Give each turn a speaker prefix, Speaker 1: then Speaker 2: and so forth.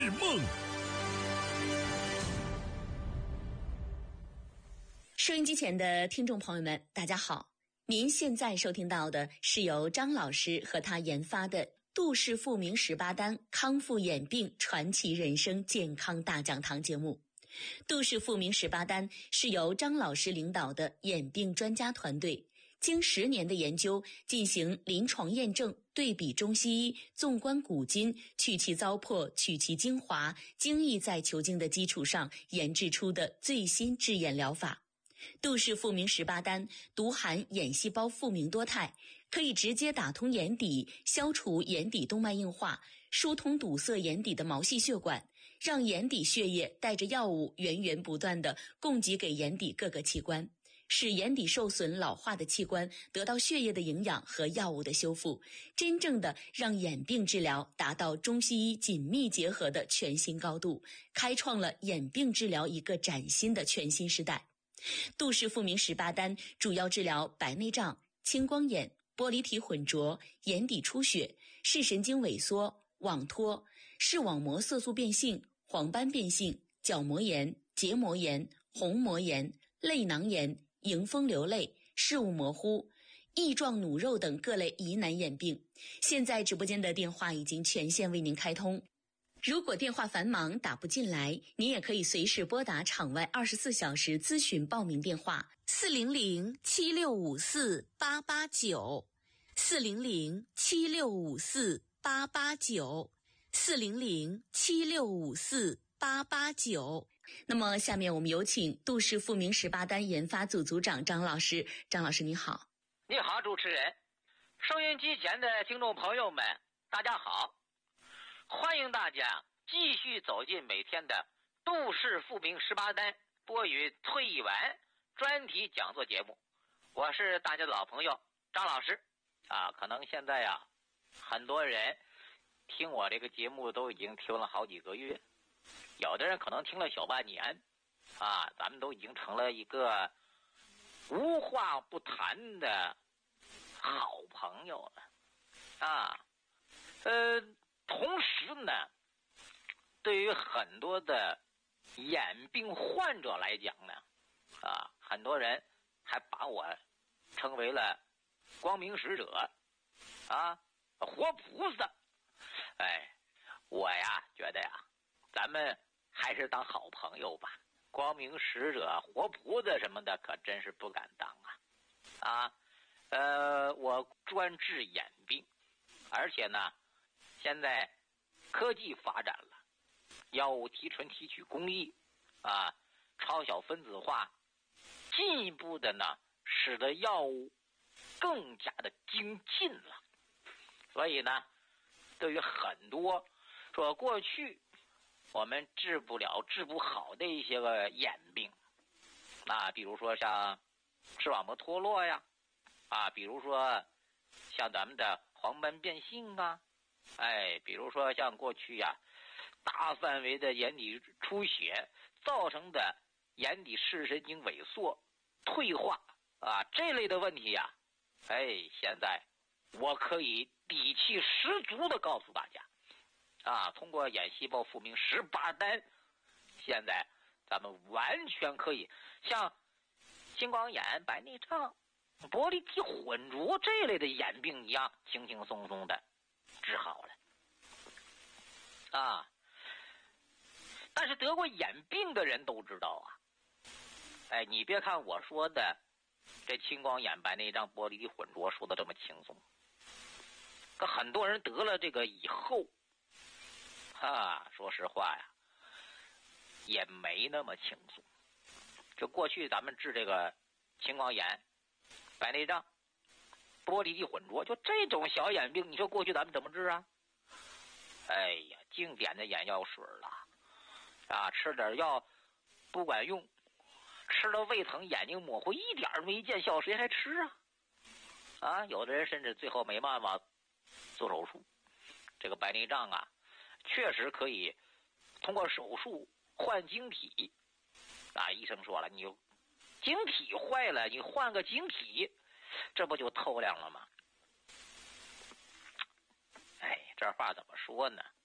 Speaker 1: 梦。
Speaker 2: 收音机前的听众朋友们，大家好！您现在收听到的是由张老师和他研发的杜氏复明18单康复眼病传奇人生健康大讲堂节目。杜氏复明18单是由张老师领导的眼病专家团队，经10年的研究，进行临床验证，对比中西医，纵观古今，去其糟粕，取其精华，精益在求精的基础上研制出的最新治眼疗法。杜氏复明18单独含眼细胞复明多肽，可以直接打通眼底，消除眼底动脉硬化，疏通堵塞眼底的毛细血管，让眼底血液带着药物源源不断地供给给眼底各个器官，使眼底受损老化的器官得到血液的营养和药物的修复，真正的让眼病治疗达到中西医紧密结合的全新高度，开创了眼病治疗一个崭新的全新时代。杜氏复明18单主要治疗白内障、青光眼、玻璃体混浊、眼底出血、视神经萎缩、网脱、视网膜色素变性、黄斑变性、角膜炎、结膜炎、虹膜炎、泪囊炎、迎风流泪、视物模糊、翼状弩肉等各类疑难眼病。现在直播间的电话已经全线为您开通，如果电话繁忙打不进来，您也可以随时拨打场外24小时咨询报名电话400-7654-889 400-7654-889 400-7654-889。那么下面我们有请杜氏复明18单研发组组长张老师。张老师你好。
Speaker 3: 你好，主持人。收音机前的听众朋友们，大家好。欢迎大家继续走进每天的杜氏复明18单播语退役完专题讲座节目。我是大家的老朋友张老师啊。可能现在啊，很多人听我这个节目都已经听了好几个月，有的人可能听了小半年啊。咱们都已经成了一个无话不谈的好朋友了啊。同时呢，对于很多的眼病患者来讲呢，啊，很多人还把我称为了光明使者啊，活菩萨。哎，我呀觉得呀，咱们还是当好朋友吧。光明使者、活菩萨什么的，可真是不敢当啊。我专治眼病，而且呢，现在科技发展了，药物提纯提取工艺啊，超小分子化，进一步的呢，使得药物更加的精进了。所以呢，对于很多说过去我们治不了、治不好的一些个眼病啊，比如说像视网膜脱落呀，啊，比如说像咱们的黄斑变性啊，比如说像过去呀，大范围的眼底出血造成的眼底视神经萎缩、退化啊这类的问题呀，现在我可以底气十足的告诉大家啊，通过眼细胞复明18单，现在咱们完全可以像青光眼、白内障、玻璃体混浊这类的眼病一样，轻轻松松的治好了啊。但是得过眼病的人都知道啊，你别看我说的这青光眼、白内障、玻璃体混浊说的这么轻松，可很多人得了这个以后说实话呀，也没那么轻松。就过去咱们治这个青光眼、白内障、玻璃体混浊，就这种小眼病，你说过去咱们怎么治啊？经典的眼药水了啊，吃点药不管用，吃了胃疼、眼睛模糊，一点没见效，谁还吃啊？有的人甚至最后没办法做手术。这个白内障啊，确实可以通过手术换晶体啊。医生说了，你晶体坏了，你换个晶体，这不就透亮了吗？这话怎么说呢？